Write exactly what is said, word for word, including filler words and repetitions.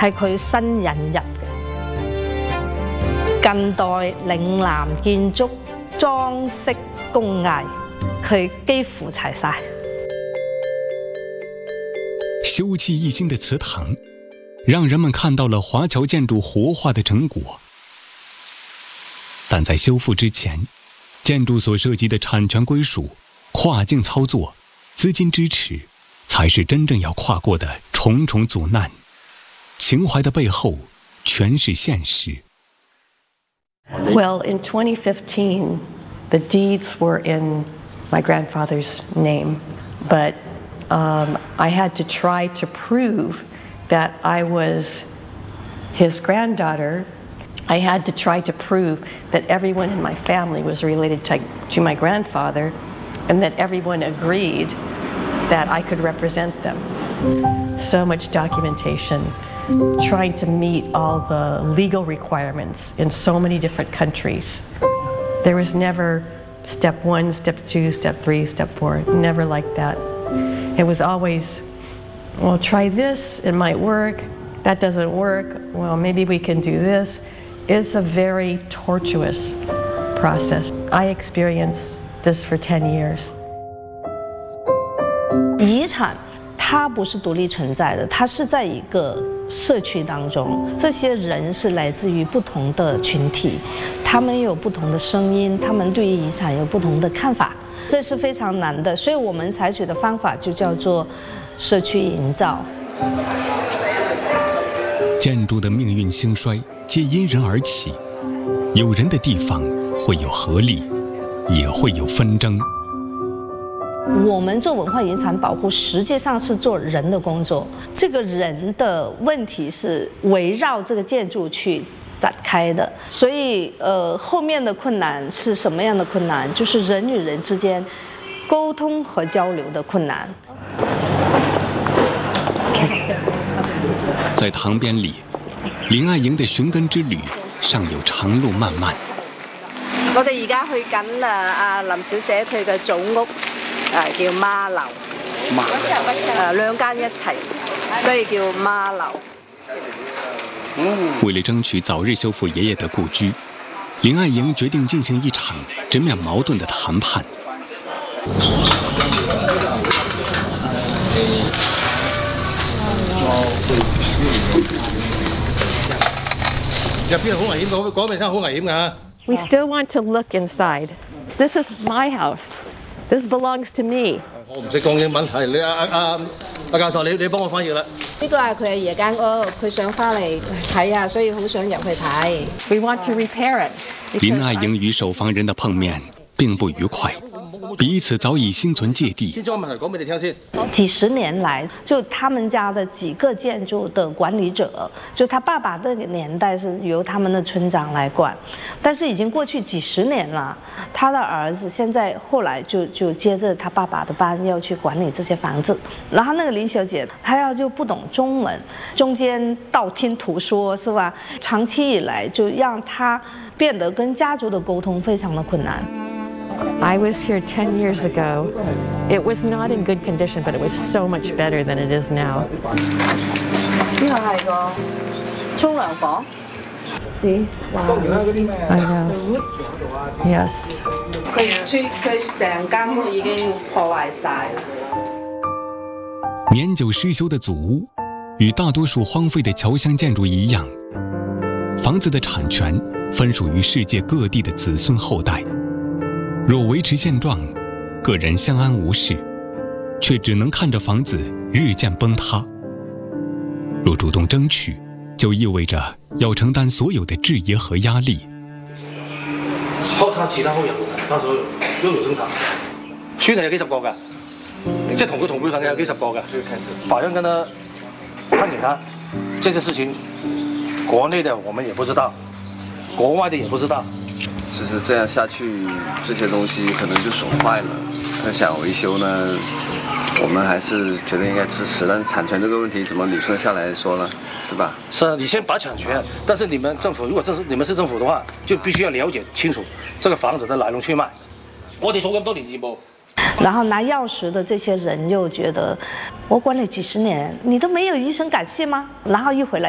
係佢新引入嘅。近代嶺南建築裝飾工藝，佢幾乎齊晒。 修葺一新的祠堂，让人们看到了华侨建筑活化的成果。但在修复之前，建筑所涉及的产权归属、跨境操作、资金支持，才是真正要跨过的重重阻难。情怀的背后，全是现实。 Well, in twenty fifteen, the deeds were in my grandfather's name, but um, I had to try to prove that I was his granddaughter. I had to try to prove that everyone in my family was related to, to my grandfather, and that everyone agreed that I could represent them. So much documentation, trying to meet all the legal requirements in so many different countries. There was never step one, step two, step three, step four, never like that. It was always, well, try this, it might work. That doesn't work, well, maybe we can do this. It's a very tortuous process. I experienced this for ten years. 遗产它不是独立存在的，它是在一个社区当中，这些人是来自于不同的群体，他们有不同的声音，他们对于遗产有不同的看法，这是非常难的。所以我们采取的方法就叫做社区营造。 建筑的命运兴衰皆因人而起，有人的地方会有合力，也会有纷争。 我们做文化遗产保护，实际上是做人的工作。这个人的问题是围绕这个建筑去展开的，所以呃，后面的困难是什么样的困难？就是人与人之间沟通和交流的困难。 在塘边里，林爱瑩的寻根之旅尚有長路漫漫。 我哋而家去緊啊，阿林小姐佢嘅祖屋。誒叫孖樓，誒兩間一齊，所以叫孖樓。 为了争取早日修复爷爷的故居，林爱瑩决定进行一场直面矛盾的谈判。 入邊好危險，講講俾你聽好危險㗎。 We still want to look inside. This is my house. This belongs to me. 我唔識講英文，係你阿阿阿阿教授，你你幫我翻譯啦。 呢個係佢阿爺間屋，佢想翻嚟睇下，所以好想入去睇。 We want to repair it. 林爱瑩与守房人的碰面并不愉快，彼此早已心存芥蒂。 先將個問題講俾你聽先。 幾十年來，就他們家的幾個建築的管理者，就他爸爸那個年代是由他們的村長來管，但是已經過去幾十年了，他的兒子現在後來就就接着他爸爸的班要去管理這些房子，然後那個林小姐她要就不懂中文，中間道聽途說是吧？長期以來就讓她變得跟家族的溝通非常的困難。 I was here ten years ago. It was not in good condition, but it was so much better than it is now. 呢個係個沖涼房。 See? Wow. I know. Yes. 佢村佢成間屋已經破壞晒。 年久失修的祖屋，與大多數荒廢的僑鄉建築一樣，房子的產權分屬於世界各地的子孫後代。若維持現狀，個人相安無事，卻只能看着房子日漸崩塌。若主動爭取，就意味着要承擔所有的質疑和壓力。 後他其他後人，他所有擁有生產，孫係有幾十個㗎，即係同佢同輩份嘅有幾十個㗎。法院跟他判給他，這些事情，國內的我們也不知道，國外的也不知道。 其實這樣下去，這些東西可能就損壞了。他想維修呢，我們還是覺得應該支持。但是產權這個問題，怎麼捋順下來說呢？對吧？ 是啊，你先把產權，但是你們政府如果這是你們是政府的話，就必須要了解清楚這個房子的來龍去脈。我哋做咁多年業務。 然後拿鑰匙的這些人又覺得，我管理幾十年，你都沒有一聲感謝嗎？然後一回來。